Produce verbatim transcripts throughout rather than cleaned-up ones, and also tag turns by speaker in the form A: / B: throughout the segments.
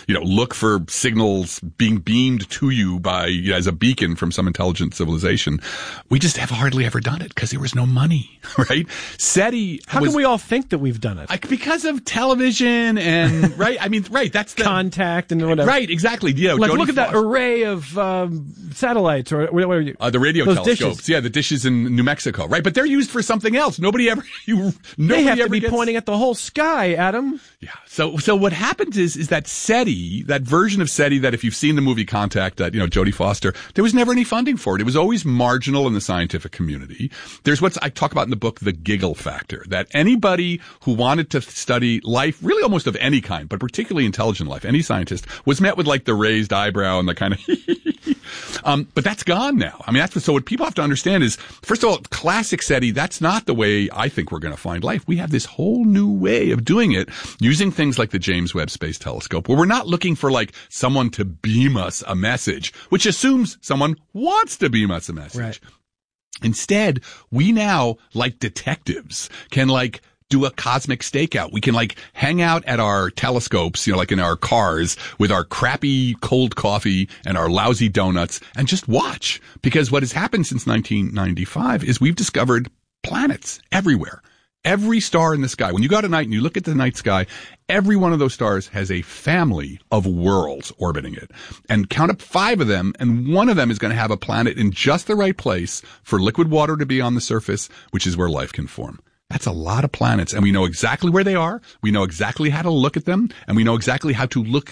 A: you know, look for signals being beamed to you by, you know, as a beacon from some intelligent civilization. We just have hardly ever done it because there was no money, right? SETI.
B: How
A: was,
B: can we all think that we've done it?
A: I, because of television and, right? I mean, right. That's the
B: contact and whatever.
A: Right. Exactly. You know,
B: like,
A: Jodie
B: look at that
A: Foster.
B: array of um, satellites or whatever. You,
A: uh, the radio
B: those
A: telescopes.
B: Dishes.
A: Yeah, the dishes in New Mexico, right? But they're used for something else. Nobody ever. You. Nobody
B: they have
A: ever
B: to be
A: gets,
B: pointing at the whole sky, Adam.
A: Yeah. So, so what happens is, is that SETI, that version of SETI that if you've seen the movie Contact, that, you know, Jodie Foster, there was never any funding for it. It was always marginal in the scientific community. There's what I talk about in the book, the giggle factor, that anybody who wanted to study life, really almost of any kind, but particularly intelligent life, any scientist, was met with like the raised eyebrow and the kind of, um, but that's gone now. I mean, that's what, so what people have to understand is, first of all, classic SETI, that's not the way I think we're going to find life. We have this whole new way of doing it using things like the James Webb Space Telescope, where we're not looking for like someone to beam us a message, which assumes someone wants to beam us a message.
B: Right.
A: Instead, we now, like detectives, can like do a cosmic stakeout. We can like hang out at our telescopes, you know, like in our cars with our crappy cold coffee and our lousy donuts and just watch. Because what has happened since nineteen ninety-five is we've discovered planets everywhere. Every star in the sky, when you go out at night and you look at the night sky, every one of those stars has a family of worlds orbiting it. And count up five of them, and one of them is going to have a planet in just the right place for liquid water to be on the surface, which is where life can form. That's a lot of planets, and we know exactly where they are. We know exactly how to look at them, and we know exactly how to look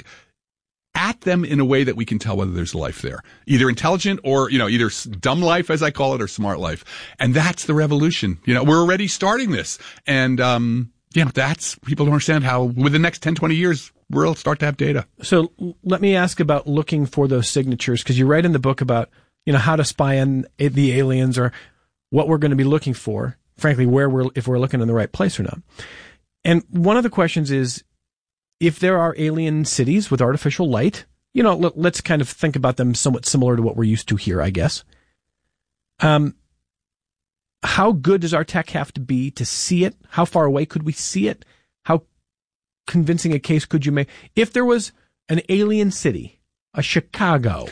A: at them in a way that we can tell whether there's life there. Either intelligent or, you know, either dumb life, as I call it, or smart life. And that's the revolution. You know, we're already starting this. And, um, you know, that's, people don't understand how within the next ten, twenty years, we'll start to have data.
B: So let me ask about looking for those signatures, because you write in the book about, you know, how to spy on the aliens or what we're going to be looking for, frankly, where we're, if we're looking in the right place or not. And one of the questions is, if there are alien cities with artificial light, you know, let, let's kind of think about them somewhat similar to what we're used to here, I guess. Um, how good does our tech have to be to see it? How far away could we see it? How convincing a case could you make? If there was an alien city, a Chicago,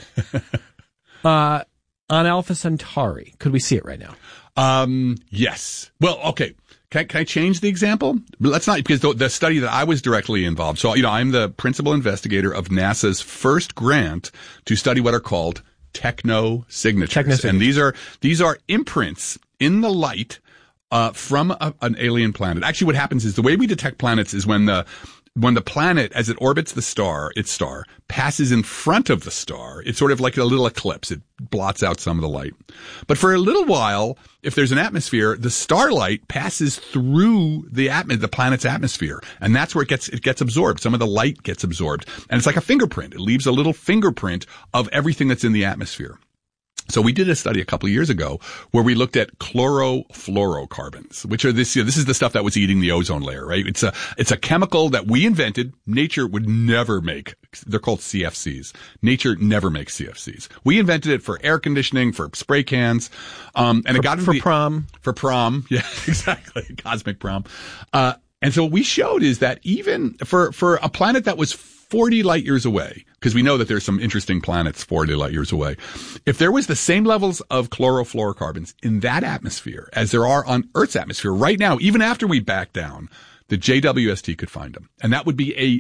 B: uh, on Alpha Centauri, could we see it right now?
A: Um, yes. Well, okay. Can I, can I change the example? Let's not, because the, the study that I was directly involved. So, you know, I'm the principal investigator of NASA's first grant to study what are called techno signatures.
B: Techno-signatures.
A: And these are, these are imprints in the light, uh, from a, an alien planet. Actually, what happens is the way we detect planets is when the, when the planet, as it orbits the star, its star, passes in front of the star, it's sort of like a little eclipse. It blots out some of the light. But for a little while, if there's an atmosphere, the starlight passes through the atm- the planet's atmosphere. And that's where it gets, it gets absorbed. Some of the light gets absorbed. And it's like a fingerprint. It leaves a little fingerprint of everything that's in the atmosphere. So we did a study a couple of years ago where we looked at chlorofluorocarbons, which are this, you know, this is the stuff that was eating the ozone layer, right? It's a, it's a chemical that we invented. Nature would never make. They're called C F Cs. Nature never makes C F Cs. We invented it for air conditioning, for spray cans, um, and
B: for,
A: it got
B: for
A: the,
B: prom.
A: For prom. Yeah, exactly. Cosmic prom. Uh, and so what we showed is that even for, for a planet that was forty light years away, because we know that there's some interesting planets forty light years away. If there was the same levels of chlorofluorocarbons in that atmosphere as there are on Earth's atmosphere right now, even after we back down, the J W S T could find them. And that would be a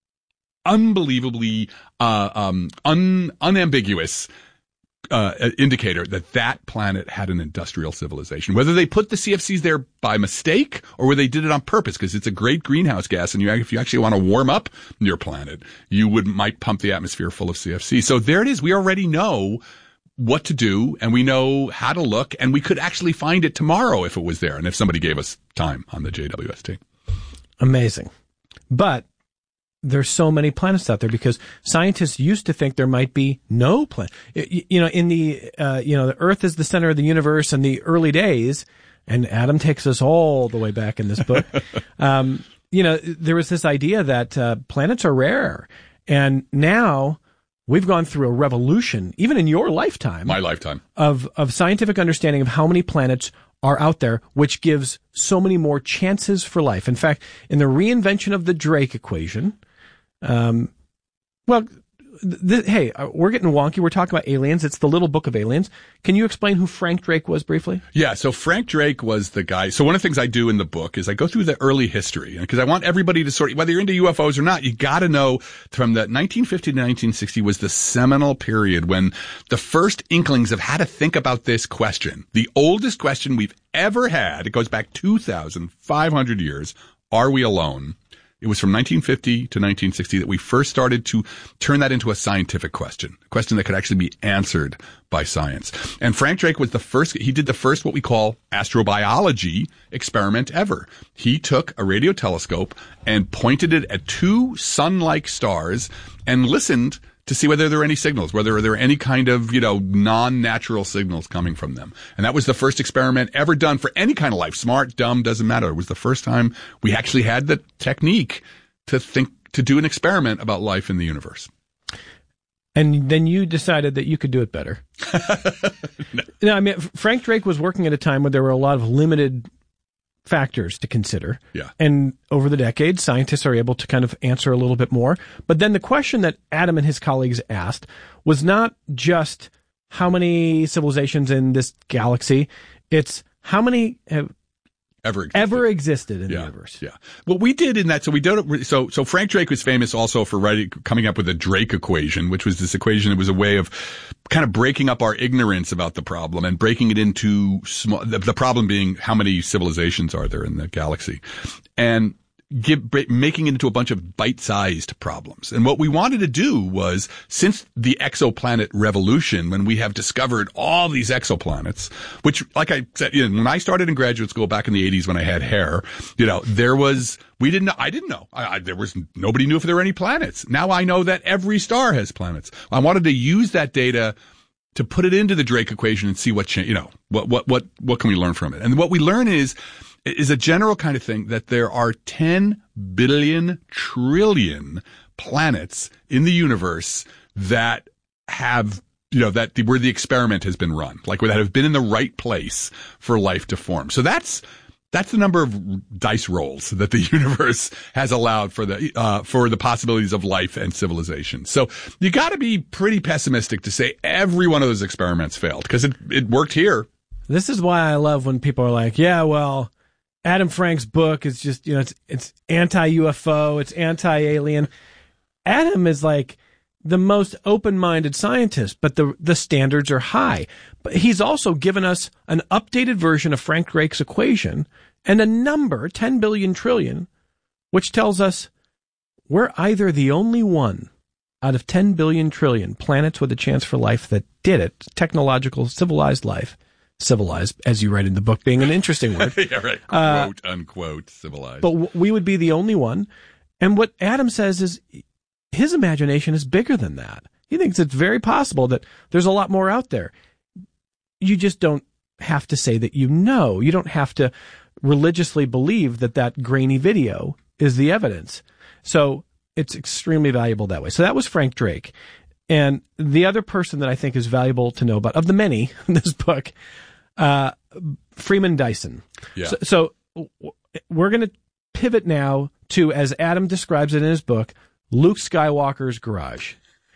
A: unbelievably, uh, um, un, unambiguous Uh, indicator that that planet had an industrial civilization. Whether they put the C F Cs there by mistake or whether they did it on purpose, because it's a great greenhouse gas, and you, if you actually want to warm up your planet, you would might pump the atmosphere full of C F C. So there it is. We already know what to do, and we know how to look, and we could actually find it tomorrow if it was there, and if somebody gave us time on the J W S T.
B: Amazing. But there's so many planets out there because scientists used to think there might be no planet. You know, in the, uh, you know, the Earth is the center of the universe in the early days, and Adam takes us all the way back in this book. um, you know, there was this idea that uh, planets are rare. And now we've gone through a revolution, even in your lifetime.
A: My lifetime.
B: Of, of scientific understanding of how many planets are out there, which gives so many more chances for life. In fact, in the reinvention of the Drake equation, Um, Well, th- hey, uh, we're getting wonky. We're talking about aliens. It's the Little Book of Aliens. Can you explain who Frank Drake was briefly?
A: Yeah, so Frank Drake was the guy. So one of the things I do in the book is I go through the early history, because I want everybody to sort of, whether you're into U F Os or not, you got to know from the nineteen fifty to nineteen sixty was the seminal period when the first inklings of how to think about this question. The oldest question we've ever had, it goes back two thousand five hundred years, are we alone? It was from nineteen fifty to nineteen sixty that we first started to turn that into a scientific question, a question that could actually be answered by science. And Frank Drake was the first, he did the first what we call astrobiology experiment ever. He took a radio telescope and pointed it at two sun-like stars and listened to see whether there were any signals, whether there were any kind of, you know, non-natural signals coming from them. And that was the first experiment ever done for any kind of life. Smart, dumb, doesn't matter. It was the first time we actually had the technique to think, to do an experiment about life in the universe.
B: And then you decided that you could do it better. no. no, I mean, Frank Drake was working at a time where there were a lot of limited factors to consider.
A: Yeah.
B: And over the decades, scientists are able to kind of answer a little bit more. But then the question that Adam and his colleagues asked was not just how many civilizations in this galaxy, it's how many have
A: ever existed,
B: ever existed in
A: yeah,
B: the universe.
A: Yeah. What we did in that, so we don't, so, so Frank Drake was famous also for writing, coming up with the Drake equation, which was this equation that was a way of kind of breaking up our ignorance about the problem and breaking it into small, the, the problem being how many civilizations are there in the galaxy, and give, making it into a bunch of bite-sized problems. And what we wanted to do was, since the exoplanet revolution, when we have discovered all these exoplanets, which, like I said, you know, when I started in graduate school back in the eighties when I had hair, you know, there was, we didn't know, I didn't know. I, I, there was, nobody knew if there were any planets. Now I know that every star has planets. I wanted to use that data to put it into the Drake equation and see what, cha- you know, what, what, what, what can we learn from it? And what we learn is, is a general kind of thing that there are ten billion trillion planets in the universe that have, you know, that the, where the experiment has been run, like where that have been in the right place for life to form. So that's, that's the number of dice rolls that the universe has allowed for the, uh, for the possibilities of life and civilization. So you got to be pretty pessimistic to say every one of those experiments failed, because it, it worked here.
B: This is why I love when people are like, yeah, well, Adam Frank's book is just, you know, it's, it's anti-U F O, it's anti-alien. Adam is like the most open-minded scientist, but the, the standards are high. But he's also given us an updated version of Frank Drake's equation and a number, ten billion trillion, which tells us we're either the only one out of ten billion trillion planets with a chance for life that did it, technological, civilized life. Civilized, as you write in the book, being an interesting word.
A: Yeah, right. Quote, uh, unquote, civilized.
B: But w- we would be the only one. And what Adam says is his imagination is bigger than that. He thinks it's very possible that there's a lot more out there. You just don't have to say that you know. You don't have to religiously believe that that grainy video is the evidence. So it's extremely valuable that way. So that was Frank Drake. And the other person that I think is valuable to know about, of the many in this book, Uh, Freeman Dyson.
A: Yeah.
B: So, so we're going to pivot now to, as Adam describes it in his book, Luke Skywalker's garage.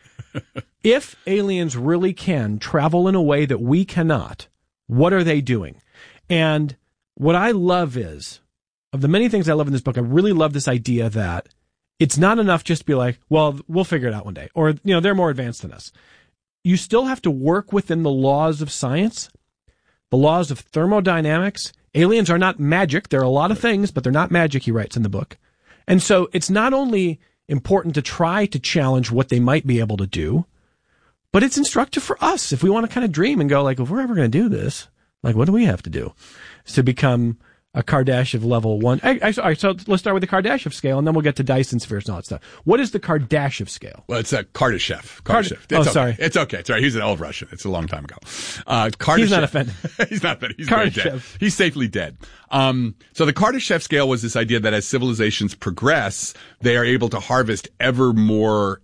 B: If aliens really can travel in a way that we cannot, what are they doing? And what I love is, of the many things I love in this book, I really love this idea that it's not enough just to be like, well, we'll figure it out one day. Or, you know, they're more advanced than us. You still have to work within the laws of science, the laws of thermodynamics. Aliens are not magic. They're a lot of things, but they're not magic, he writes in the book. And so it's not only important to try to challenge what they might be able to do, but it's instructive for us if we want to kind of dream and go like, if we're ever going to do this, like, what do we have to do? It's to become a Kardashev level one. I, I, all right, so let's start with the Kardashev scale, and then we'll get to Dyson spheres and all that stuff. What is the Kardashev scale?
A: Well, it's a Kardashev. Kardashev.
B: Card- oh,
A: okay.
B: sorry.
A: It's okay. It's all right. He's an old Russian. It's a long time ago. Uh, Kardashev.
B: He's not offended.
A: He's not offended. He's very dead. He's safely dead. Um, so the Kardashev scale was this idea that as civilizations progress, they are able to harvest ever more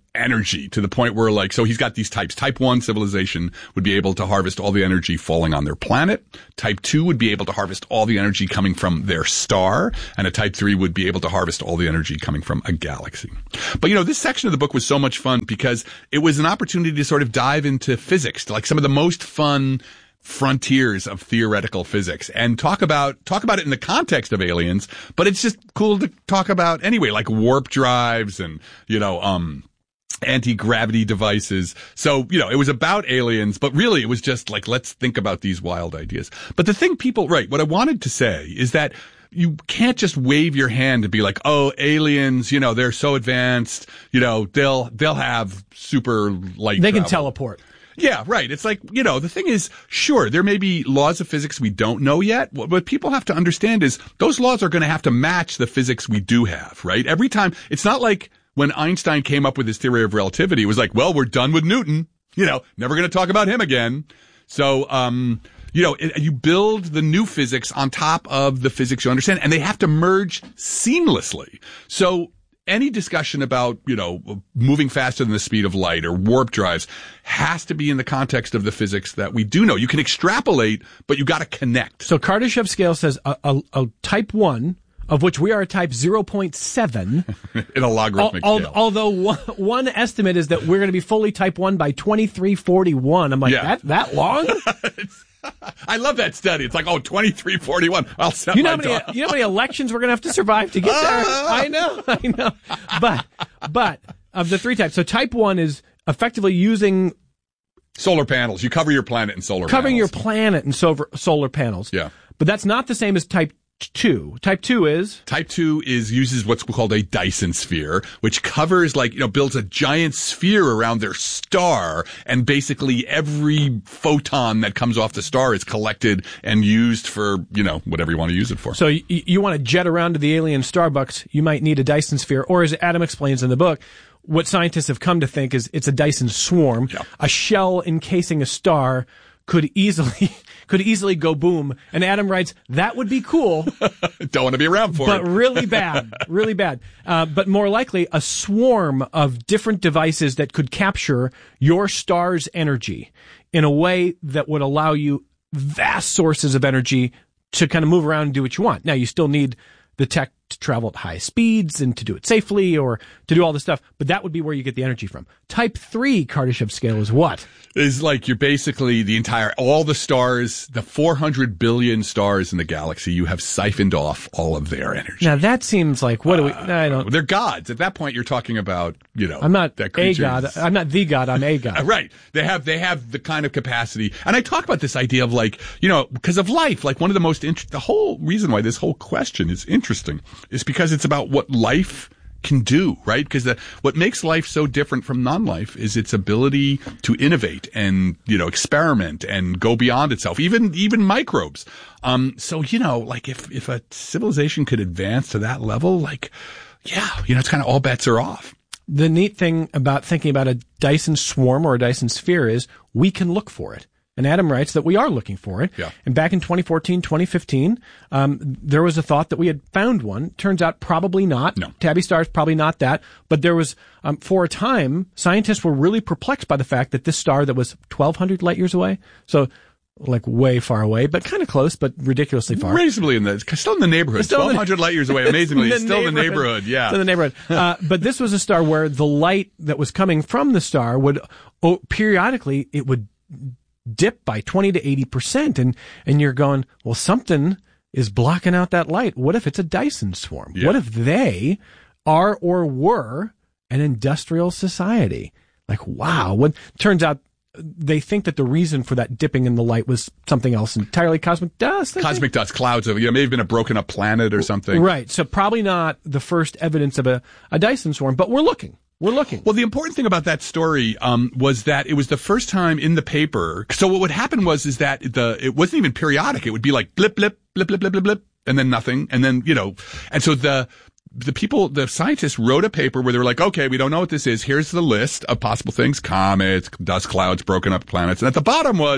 A: energy to the point where like, so he's got these types. Type one civilization would be able to harvest all the energy falling on their planet. Type two would be able to harvest all the energy coming from their star. And a type three would be able to harvest all the energy coming from a galaxy. But you know, this section of the book was so much fun because it was an opportunity to sort of dive into physics, like some of the most fun frontiers of theoretical physics, and talk about talk about it in the context of aliens, but it's just cool to talk about anyway, like warp drives and, you know, um anti-gravity devices. So, you know, it was about aliens, but really it was just like, let's think about these wild ideas. But the thing people, right, what I wanted to say is that you can't just wave your hand and be like, oh, aliens, you know, they're so advanced, you know, they'll they'll have super light
B: They
A: travel.
B: can teleport.
A: Yeah, right. It's like, you know, the thing is, sure, there may be laws of physics we don't know yet. What, what people have to understand is those laws are going to have to match the physics we do have, right? Every time, it's not like when Einstein came up with his theory of relativity, it was like, well, we're done with Newton. You know, never going to talk about him again. So, um, you know, it, you build the new physics on top of the physics you understand, and they have to merge seamlessly. So, any discussion about, you know, moving faster than the speed of light or warp drives has to be in the context of the physics that we do know. You can extrapolate, but you got to connect.
B: So Kardashev scale says a, a, a type one, of which we are a type zero point seven.
A: In a logarithmic
B: al-
A: scale.
B: Although one, one estimate is that we're going to be fully type one by twenty-three forty-one. I'm like,
A: Yeah.
B: that that long?
A: I love that study. It's like, oh, twenty-three forty-one. I'll set
B: You know,
A: my
B: how many,
A: dog.
B: you know how many elections we're going to have to survive to get there? I know, I know. But, but, of the three types, so type one is effectively using,
A: Solar panels. You cover your planet in solar
B: covering your
A: panels.
B: planet in solar, solar panels.
A: Yeah.
B: But that's not the same as type two. Type two is?
A: Type two is uses what's called a Dyson sphere, which covers like, you know, builds a giant sphere around their star, and basically every photon that comes off the star is collected and used for, you know, whatever you want to use it for.
B: So you, you want to jet around to the alien Starbucks, you might need a Dyson sphere, or as Adam explains in the book, what scientists have come to think is it's a Dyson swarm.
A: Yeah.
B: A shell encasing a star could easily could easily go boom. And Adam writes, that would be cool,
A: Don't want to be around for
B: but
A: it.
B: really bad, really bad. Uh, but more likely, a swarm of different devices that could capture your star's energy in a way that would allow you vast sources of energy to kind of move around and do what you want. Now, you still need the tech to travel at high speeds and to do it safely or to do all this stuff, but that would be where you get the energy from. Type three Kardashev scale is what?
A: Is like you're basically the entire, all the stars, the four hundred billion stars in the galaxy, you have siphoned off all of their energy.
B: Now that seems like, what do we, I don't,
A: They're gods. At that point, you're talking about, you know,
B: I'm not
A: that
B: a
A: creature
B: god,
A: is-
B: I'm not the god, I'm a god.
A: Right. They have, they have the kind of capacity. And I talk about this idea of like, you know, because of life, like one of the most, int- the whole reason why this whole question is interesting is because it's about what life can do, right? Because what makes life so different from non-life is its ability to innovate and, you know, experiment and go beyond itself, even, even microbes. Um, so, you know, like if, if a civilization could advance to that level, like, yeah, you know, it's kind of all bets are off.
B: The neat thing about thinking about a Dyson swarm or a Dyson sphere is we can look for it. And Adam writes that we are looking for it.
A: Yeah.
B: And back in twenty fourteen, twenty fifteen, um, there was a thought that we had found one. Turns out probably not.
A: No.
B: Tabby star is probably not that. But there was, um, for a time, scientists were really perplexed by the fact that this star that was twelve hundred light years away, so like way far away, but kind of close, but ridiculously far.
A: Reasonably in the, still in the neighborhood.
B: Still in the-
A: twelve hundred light years away, amazingly.
B: In the
A: still in the
B: neighborhood.
A: neighborhood, yeah.
B: Still in the neighborhood. Uh, but this was a star where the light that was coming from the star would, oh, periodically, it would dip by twenty to eighty percent. And, and you're going, well, something is blocking out that light. What if it's a Dyson swarm?
A: Yeah.
B: What if they are or were an industrial society? Like, wow. What turns out they think that the reason for that dipping in the light was something else entirely, cosmic dust. I think?
A: Cosmic dust, clouds of, you know, may have been a broken up planet or something.
B: Right. So probably not the first evidence of a, a Dyson swarm, but we're looking. We're looking.
A: Well, the important thing about that story um, was that it was the first time in the paper. So what would happen was is that the it wasn't even periodic. It would be like blip, blip, blip, blip, blip, blip, blip, and then nothing, and then you know, and so the the people, the scientists wrote a paper where they were like, okay, we don't know what this is. Here's the list of possible things: comets, dust clouds, broken up planets, and at the bottom was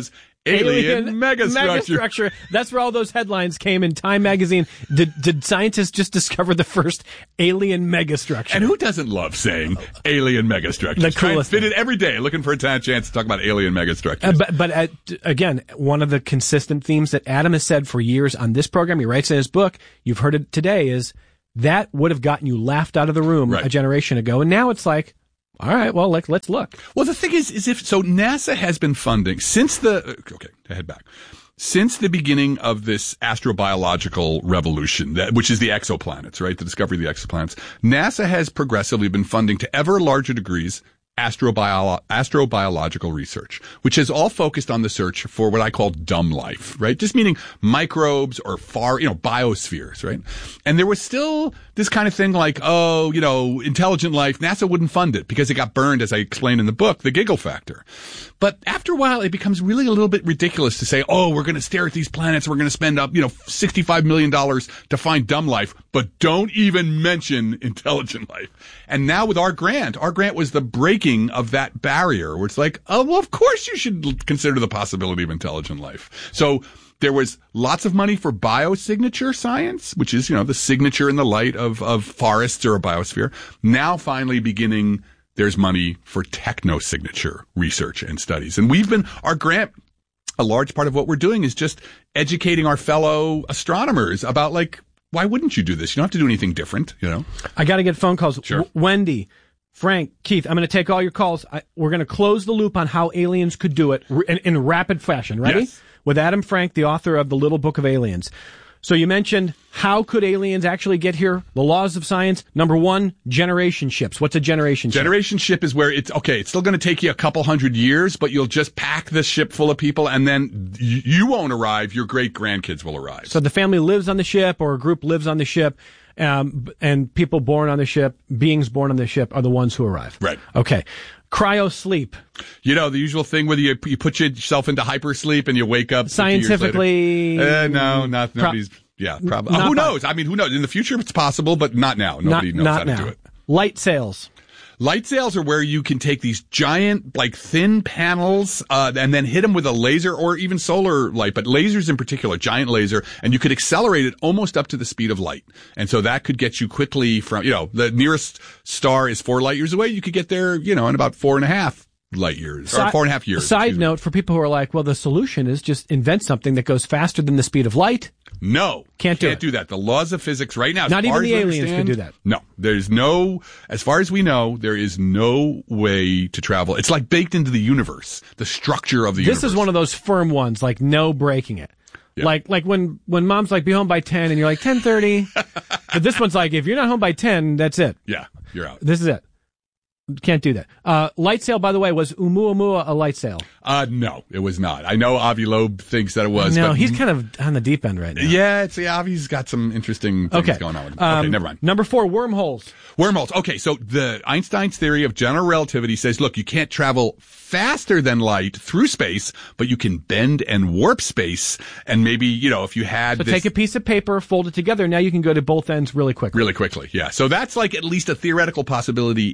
A: Alien, alien megastructure.
B: megastructure. That's where all those headlines came in Time magazine. Did, did scientists just discover the first alien megastructure?
A: And who doesn't love saying alien megastructure?
B: The coolest
A: fit it every day, looking for a chance to talk about alien megastructures.
B: Uh, but but uh, again, one of the consistent themes that Adam has said for years on this program, he writes in his book, you've heard it today, is that would have gotten you laughed out of the room
A: right.
B: a generation ago. And now it's like, all right, well, like, let's look.
A: Well, the thing is, is if, so NASA has been funding since the, okay, to head back, since the beginning of this astrobiological revolution, that, which is the exoplanets, right? The discovery of the exoplanets. NASA has progressively been funding to ever larger degrees Astrobio- astrobiological research, which is all focused on the search for what I call dumb life, right? Just meaning microbes or far, you know, biospheres, right? And there was still this kind of thing like, oh, you know, intelligent life. NASA wouldn't fund it because it got burned, as I explained in the book, the giggle factor. But after a while, it becomes really a little bit ridiculous to say, oh, we're going to stare at these planets. We're going to spend up, you know, sixty-five million dollars to find dumb life, but don't even mention intelligent life. And now with our grant, our grant was the breaking of that barrier where it's like, oh, well, of course you should consider the possibility of intelligent life. So there was lots of money for biosignature science, which is, you know, the signature in the light of, of forests or a biosphere. Now finally beginning, there's money for technosignature research and studies. And we've been, our grant, a large part of what we're doing is just educating our fellow astronomers about, like, why wouldn't you do this? You don't have to do anything different, you know?
B: I got to get phone calls.
A: Sure.
B: W- Wendy, Frank, Keith, I'm going to take all your calls. I, we're going to close the loop on how aliens could do it in, in rapid fashion. Ready?
A: Yes.
B: With Adam Frank, the author of The Little Book of Aliens. So you mentioned, how could aliens actually get here? The laws of science. Number one, generation ships. What's a generation ship?
A: Generation ship is where it's, okay, it's still going to take you a couple hundred years, but you'll just pack this ship full of people and then you, you won't arrive, your great grandkids will arrive.
B: So the family lives on the ship, or a group lives on the ship, um, and people born on the ship, beings born on the ship, are the ones who arrive.
A: Right.
B: Okay. Cryo sleep.
A: You know, the usual thing where you, you put yourself into hypersleep and you wake up
B: Scientifically.
A: Uh, no, not, nobody's, pro- yeah, probably. Who knows? I mean, who knows? In the future, it's possible, but not now. Nobody
B: not,
A: knows
B: not
A: how
B: now.
A: to do it.
B: Light sails.
A: Light sails are where you can take these giant, like, thin panels, uh, and then hit them with a laser or even solar light, but lasers in particular, giant laser, and you could accelerate it almost up to the speed of light. And so that could get you quickly from, you know, the nearest star is four light years away. You could get there, you know, in about four and a half light years,
B: Si-
A: or four and a half years.
B: Side note, for people who are like, well, the solution is just invent something that goes faster than the speed of light.
A: No.
B: Can't do
A: Can't
B: it.
A: do that. The laws of physics right now, as
B: Not
A: far
B: even
A: as
B: the
A: we
B: aliens
A: understand,
B: can do that.
A: No. There's no, as far as we know, there is no way to travel. It's like baked into the universe, the structure of the
B: This
A: universe.
B: is one of those firm ones, like no breaking it.
A: Yeah.
B: Like like when, when mom's like, be home by ten, and you're like, ten thirty. But this one's like, if you're not home by ten, that's it.
A: Yeah, you're out.
B: This is it. Can't do that. Uh, light sail, by the way, was Oumuamua a light sail?
A: Uh, no, it was not. I know Avi Loeb thinks that it was.
B: No,
A: but
B: he's kind of on the deep end right now.
A: Yeah, it's, yeah, Avi's got some interesting things
B: Okay.
A: going on with him.
B: Um,
A: Okay, never mind.
B: Number four, wormholes.
A: Wormholes. Okay, so the Einstein's theory of general relativity says, look, you can't travel faster than light through space, but you can bend and warp space. And maybe, you know, if you had
B: So
A: this
B: take a piece of paper, fold it together. Now you can go to both ends really quickly.
A: really quickly. Yeah. So that's like at least a theoretical possibility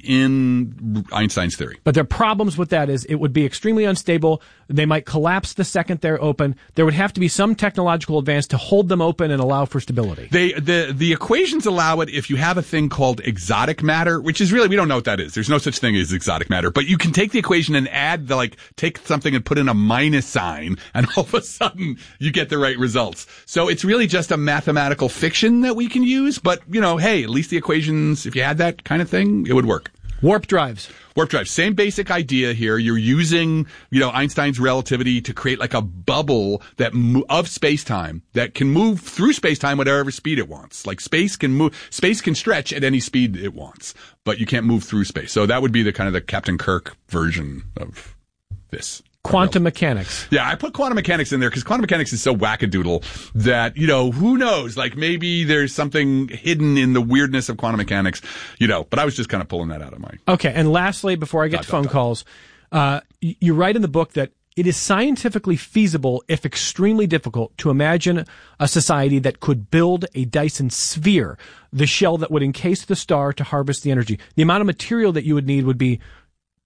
A: in Einstein's theory.
B: But their problems with that is it would be extremely unstable. They might collapse the second they're open. There would have to be some technological advance to hold them open and allow for stability.
A: They, the, the equations allow it if you have a thing called exotic matter, which is really, we don't know what that is. There's no such thing as exotic matter, but you can take the equation and add the, like, take something and put in a minus sign, and all of a sudden you get the right results. So it's really just a mathematical fiction that we can use, but, you know, hey, at least the equations, if you had that kind of thing, it would work.
B: Warp drives.
A: Warp drive, same basic idea here. You're using, you know, Einstein's relativity to create like a bubble that mo- of space-time that can move through space-time whatever speed it wants. Like space can move, space can stretch at any speed it wants, but you can't move through space. So that would be the kind of the Captain Kirk version of this.
B: Quantum mechanics.
A: Yeah, I put quantum mechanics in there because quantum mechanics is so wackadoodle that, you know, who knows? Like maybe there's something hidden in the weirdness of quantum mechanics, you know, but I was just kind of pulling that out of my...
B: Okay, and lastly, before I get
A: Dot,
B: to phone
A: dot, dot.
B: calls, uh, y- you write in the book that it is scientifically feasible, if extremely difficult, to imagine a society that could build a Dyson sphere, the shell that would encase the star to harvest the energy. The amount of material that you would need would be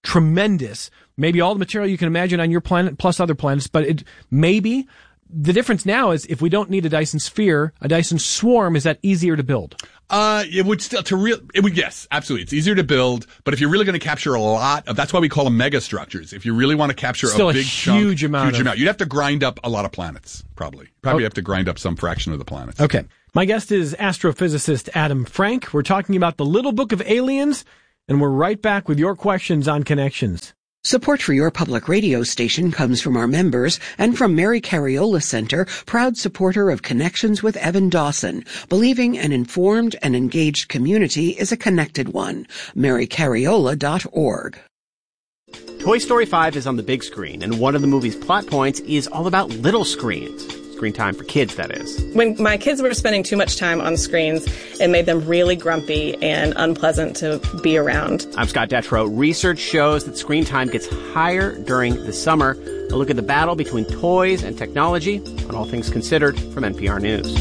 B: tremendous. Maybe all the material you can imagine on your planet plus other planets, but it maybe the difference now is if we don't need a Dyson sphere, a Dyson swarm, is that easier to build?
A: Uh, it would still, to real, it would, yes, absolutely. It's easier to build, but if you're really going to capture a lot of, that's why we call them mega structures. If you really want to capture
B: still
A: a big
B: a huge
A: chunk,
B: amount,
A: huge
B: of,
A: amount, you'd have to grind up a lot of planets, probably. Probably
B: oh.
A: have to grind up some fraction of the planets.
B: Okay. My guest is astrophysicist Adam Frank. We're talking about the Little Book of Aliens, and we're right back with your questions on Connections.
C: Support for your public radio station comes from our members and from Mary Cariola Center, proud supporter of Connections with Evan Dawson, believing an informed and engaged community is a connected one. mary cariola dot org.
D: Toy Story five is on the big screen, and one of the movie's plot points is all about little screens. Screen time for kids, that is.
E: When my kids were spending too much time on screens, it made them really grumpy and unpleasant to be around.
D: I'm Scott Detrow. Research shows that screen time gets higher during the summer. A look at the battle between toys and technology on All Things Considered from N P R News.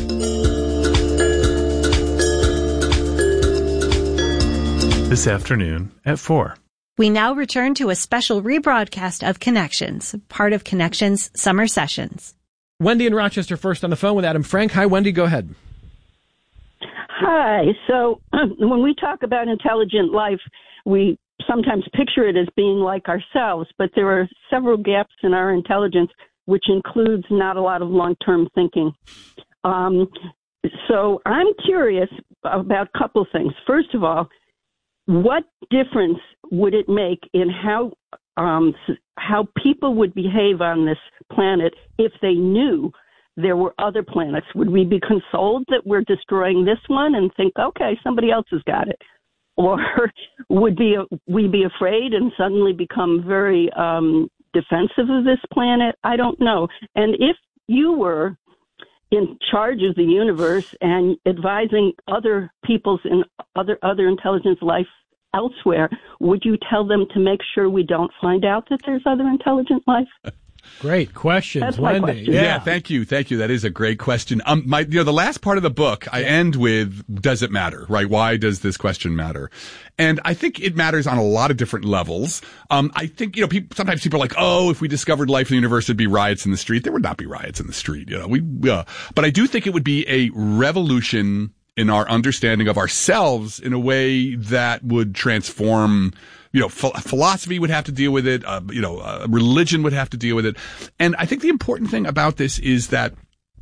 F: This afternoon at four.
G: We now return to a special rebroadcast of Connections, part of Connections Summer Sessions.
B: Wendy in Rochester first on the phone with Adam Frank. Hi, Wendy. Go ahead.
H: Hi. So when we talk about intelligent life, we sometimes picture it as being like ourselves, but there are several gaps in our intelligence, which includes not a lot of long-term thinking. Um, so I'm curious about a couple things. First of all, what difference would it make in how um, how people would behave on this planet if they knew there were other planets? Would we be consoled that we're destroying this one and think, okay, somebody else has got it? Or would be, we be afraid and suddenly become very um, defensive of this planet? I don't know. And if you were in charge of the universe and advising other people's and other other intelligence life elsewhere, would you tell them to make sure we don't find out that there's other intelligent life?
B: Great questions,
H: That's my
B: Wendy.
H: question.
A: Yeah. yeah, thank you, thank you. That is a great question. Um, my, you know, the last part of the book, I end with, does it matter, right? Why does this question matter? And I think it matters on a lot of different levels. Um, I think, you know, people, sometimes people are like, oh, if we discovered life in the universe, it'd be riots in the street. There would not be riots in the street, you know, we, uh, but I do think it would be a revolution in our understanding of ourselves in a way that would transform, you know, ph- philosophy would have to deal with it, uh, you know, uh, religion would have to deal with it. And I think the important thing about this is that,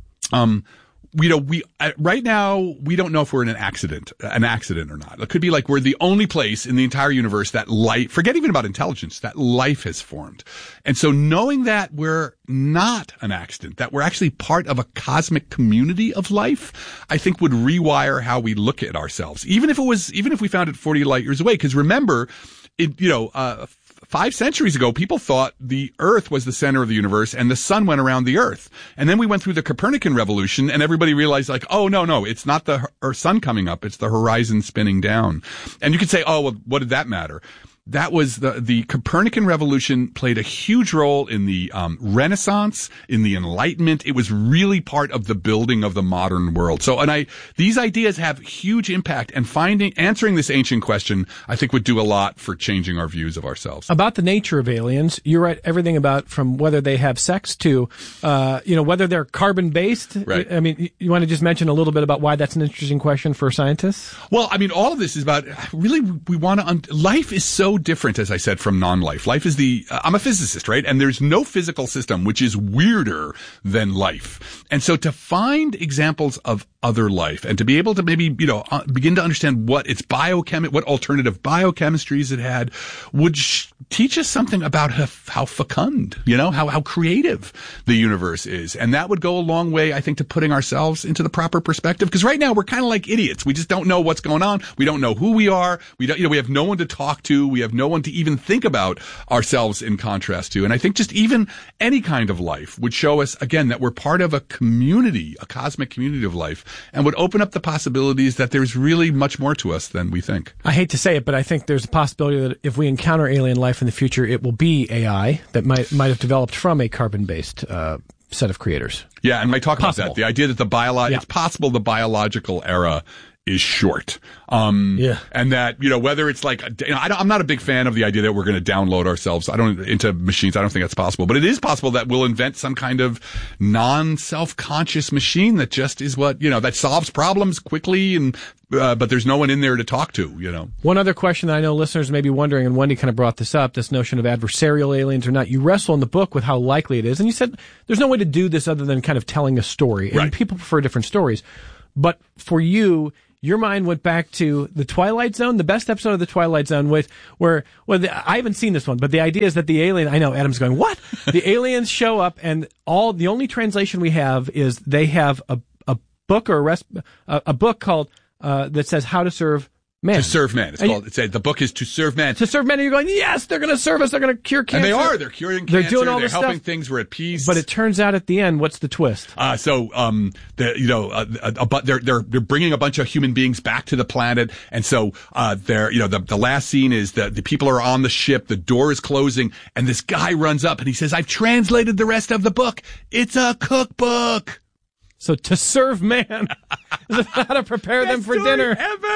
A: um, you know, we, uh, right now, we don't know if we're in an accident, an accident or not. It could be like we're the only place in the entire universe that life, forget even about intelligence, that life has formed. And so knowing that we're not an accident, that we're actually part of a cosmic community of life, I think would rewire how we look at ourselves. Even if it was, even if we found it forty light years away. Because remember, it, you know, uh, Five centuries ago, people thought the Earth was the center of the universe and the sun went around the Earth. And then we went through the Copernican revolution and everybody realized like, oh, no, no, it's not the Earth sun coming up. It's the horizon spinning down. And you could say, oh, well, what did that matter? That was the, the Copernican revolution played a huge role in the um, Renaissance, in the Enlightenment. It was really part of the building of the modern world. So, and I, these ideas have huge impact, and finding, answering this ancient question, I think would do a lot for changing our views of ourselves.
B: About the nature of aliens, you're right, everything about from whether they have sex to, uh, you know, whether they're carbon based.
A: Right.
B: I mean, you want to just mention a little bit about why that's an interesting question for scientists?
A: Well, I mean, all of this is about, really, we want to, un- life is so different, as I said, from non-life. Life is the, uh, I'm a physicist, right? And there's no physical system which is weirder than life. And so to find examples of other life and to be able to maybe, you know, uh, begin to understand what its biochem, what alternative biochemistries it had would sh- teach us something about how, how fecund, you know, how, how creative the universe is. And that would go a long way, I think, to putting ourselves into the proper perspective. Because right now we're kind of like idiots. We just don't know what's going on. We don't know who we are. We don't, you know, we have no one to talk to. We have no one to even think about ourselves in contrast to. And I think just even any kind of life would show us, again, that we're part of a community, a cosmic community of life, and would open up the possibilities that there's really much more to us than we think.
B: I hate to say it, but I think there's a possibility that if we encounter alien life in the future, it will be A I that might might have developed from a carbon-based uh, set of creators.
A: Yeah, and I talk
B: possible.
A: about that. The idea that the biolo-
B: yeah.
A: it's possible the biological era is short. Um,
B: yeah.
A: And that, you know, whether it's like, you know, I don't, I'm not a big fan of the idea that we're going to download ourselves. I don't, into machines. I don't think that's possible, but it is possible that we'll invent some kind of non-self-conscious machine that just is what, you know, that solves problems quickly and, uh, but there's no one in there to talk to, you know.
B: One other question that I know listeners may be wondering, and Wendy kind of brought this up, this notion of adversarial aliens or not. You wrestle in the book with how likely it is. And you said there's no way to do this other than kind of telling a story. And
A: right.
B: people prefer different stories. But for you, your mind went back to the Twilight Zone, the best episode of the Twilight Zone, with where well, the, I haven't seen this one, but the idea is that the alien. I know Adam's going, what? The aliens show up, and all the only translation we have is they have a a book or a, res, a, a book called uh, that says How to Serve Man.
A: To serve man. It's
B: and
A: called. It's a, the book is To Serve Man.
B: To serve man, and you're going, yes, they're going to serve us. They're going to cure cancer.
A: And they are. They're curing cancer.
B: They're doing all
A: They're
B: this
A: helping
B: stuff.
A: things. We're at peace.
B: But it turns out at the end, what's the twist?
A: Uh, so, um, the, you know, uh, a, a, they're, they're, they're bringing a bunch of human beings back to the planet. And so, uh, they're, you know, the, the last scene is that the people are on the ship, the door is closing, and this guy runs up and he says, I've translated the rest of the book. It's a cookbook.
B: So to serve man is how to prepare them for dinner.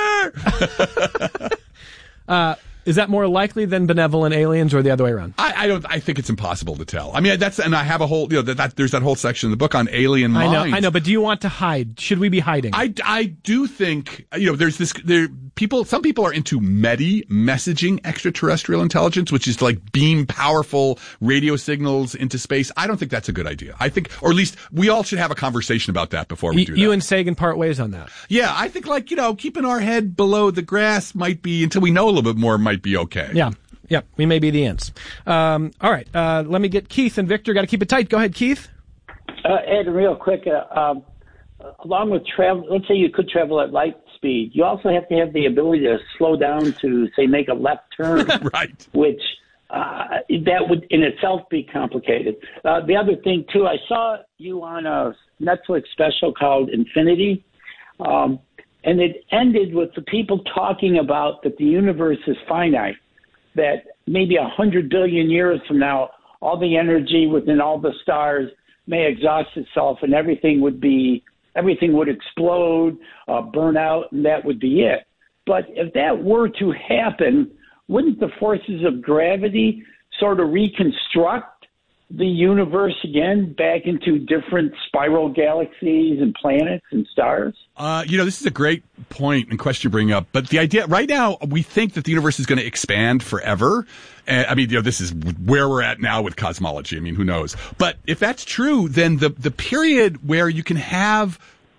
A: Ever.
B: uh, is that more likely than benevolent aliens, or the other way around?
A: I, I don't. I think it's impossible to tell. I mean, that's and I have a whole. You know, that, that there's that whole section in the book on alien minds.
B: I know. I know. But do you want to hide? Should we be hiding?
A: I, I do think, you know, there's this, there, people, some people are into METI, messaging extraterrestrial intelligence, which is to like beam powerful radio signals into space. I don't think that's a good idea. I think, or at least we all should have a conversation about that before we
B: y-
A: do that.
B: You and Sagan part ways on that.
A: Yeah, I think like, you know, keeping our head below the grass might be, until we know a little bit more, might be okay.
B: Yeah. Yeah. We may be the ants. Um, all right. Uh, let me get Keith and Victor. Got to keep it tight. Go ahead, Keith.
I: Uh, Ed, real quick, uh, um, along with travel, let's say you could travel at light speed, you also have to have the ability to slow down to, say, make a left turn,
A: right?
I: Which uh, that would in itself be complicated. Uh, the other thing, too, I saw you on a Netflix special called Infinity, um, and it ended with the people talking about that the universe is finite, that maybe a hundred billion years from now, all the energy within all the stars may exhaust itself, and everything would be everything would explode, uh, burn out, and that would be it. But if that were to happen, wouldn't the forces of gravity sort of reconstruct the universe again back into different spiral galaxies and planets and stars?
A: Uh, you know, this is a great point and question you bring up. But the idea right now, we think that the universe is going to expand forever. And, I mean, you know, this is where we're at now with cosmology. I mean, who knows? But if that's true, then the the period where you can have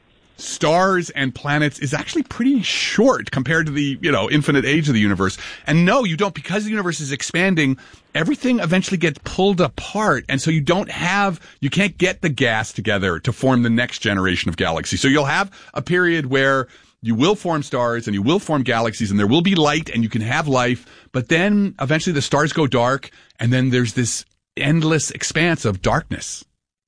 A: stars and planets is actually pretty short compared to the, you know, infinite age of the universe. And no, you don't, because the universe is expanding, everything eventually gets pulled apart. And so you don't have, you can't get the gas together to form the next generation of galaxies. So you'll have a period where you will form stars and you will form galaxies and there will be light and you can have life. But then eventually the stars go dark and then there's this endless expanse of darkness.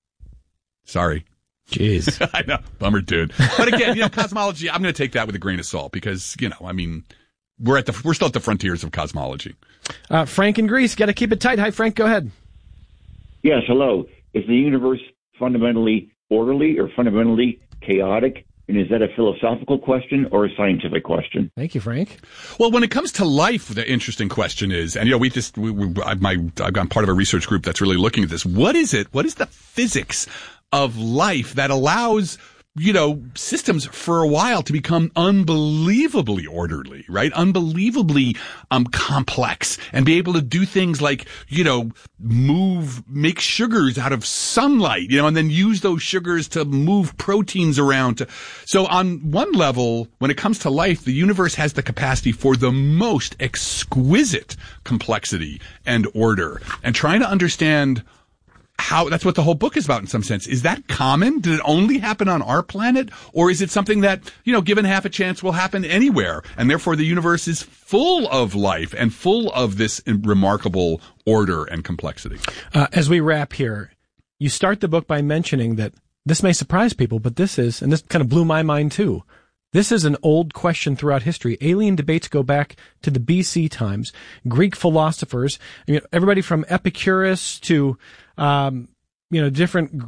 A: Sorry.
B: Jeez.
A: I know. Bummer, dude. But again, you know, cosmology, I'm going to take that with a grain of salt because, you know, I mean, we're at the, we're still at the frontiers of cosmology.
B: Uh, Frank in Greece, got to keep it tight. Hi, Frank, go ahead.
J: Yes, hello. Is the universe fundamentally orderly or fundamentally chaotic? And is that a philosophical question or a scientific question?
B: Thank you, Frank.
A: Well, when it comes to life, the interesting question is, and you know, we just, we, we, I, my, I've got part of a research group that's really looking at this. What is it? What is the physics of life that allows, you know, systems for a while to become unbelievably orderly, right? Unbelievably um complex and be able to do things like, you know, move, make sugars out of sunlight, you know, and then use those sugars to move proteins around. To, so on one level, when it comes to life, the universe has the capacity for the most exquisite complexity and order. And trying to understand how, that's what the whole book is about in some sense. Is that common? Did it only happen on our planet? Or is it something that, you know, given half a chance will happen anywhere? And therefore the universe is full of life and full of this remarkable order and complexity.
B: Uh, as we wrap here, you start the book by mentioning that this may surprise people, but this is, and this kind of blew my mind too, this is an old question throughout history. Alien debates go back to the B C times. Greek philosophers, you know, everybody from Epicurus to, um, you know, different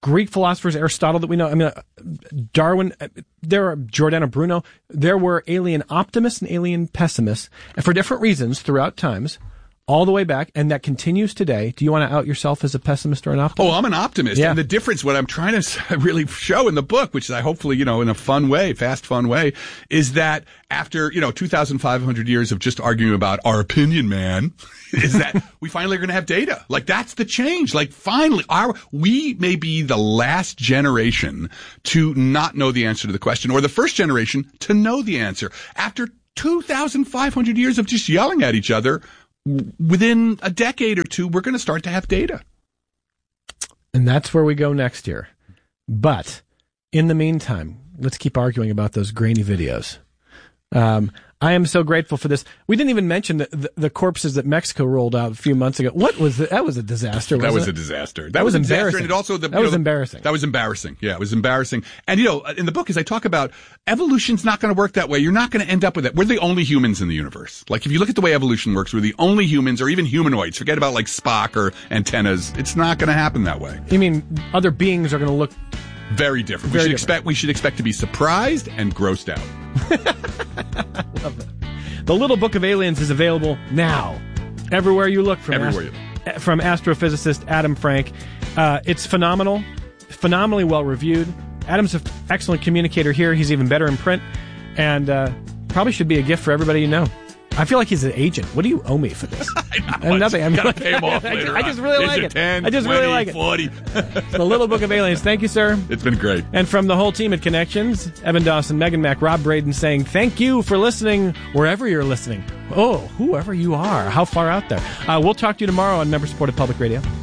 B: Greek philosophers, Aristotle that we know, I mean, uh, Darwin, uh, there are Giordano Bruno, there were alien optimists and alien pessimists, and for different reasons throughout times, all the way back, and that continues today. Do you want to out yourself as a pessimist or an optimist?
A: Oh, I'm an optimist. Yeah. And the difference, what I'm trying to really show in the book, which I hopefully, you know, in a fun way, fast, fun way, is that after, you know, two thousand five hundred years of just arguing about our opinion, man, is that we finally are going to have data. Like, that's the change. Like, finally, our, we may be the last generation to not know the answer to the question, or the first generation to know the answer. After two thousand five hundred years of just yelling at each other, within a decade or two, we're going to start to have data.
B: And that's where we go next year. But in the meantime, let's keep arguing about those grainy videos. Um, I am so grateful for this. We didn't even mention the, the, the corpses that Mexico rolled out a few months ago. What was that? That was a disaster.
A: That was
B: it?
A: a disaster. That,
B: that was,
A: was
B: embarrassing.
A: And it also the,
B: that was
A: know,
B: embarrassing.
A: That was embarrassing. Yeah, it was embarrassing. And you know, in the book, as I talk about, evolution's not going to work that way. You're not going to end up with it. We're the only humans in the universe. Like, if you look at the way evolution works, we're the only humans, or even humanoids. Forget about like Spock or antennas. It's not going to happen that way.
B: You mean other beings are going to look
A: very different?
B: Very
A: we should
B: different.
A: expect. We should expect to be surprised and grossed out.
B: I love it. The Little Book of Aliens is available now, everywhere you look. From
A: everywhere
B: ast-
A: you look.
B: From astrophysicist Adam Frank. Uh, it's phenomenal, phenomenally well reviewed. Adam's an excellent communicator here. He's even better in print, and uh, probably should be a gift for everybody you know. I feel like he's an agent. What do you owe me for this?
A: I know.
B: I'm nothing. I'm
A: gotta
B: like,
A: pay him off later
B: I just really
A: on.
B: like
A: Here's
B: it.
A: ten,
B: I just
A: twenty,
B: really like it.
A: forty.
B: The Little Book of Aliens. Thank you, sir.
A: It's been great.
B: And from the whole team at Connections, Evan Dawson, Megan Mack, Rob Braden saying thank you for listening wherever you're listening. Oh, whoever you are. How far out there. Uh, we'll talk to you tomorrow on Member Supported Public Radio.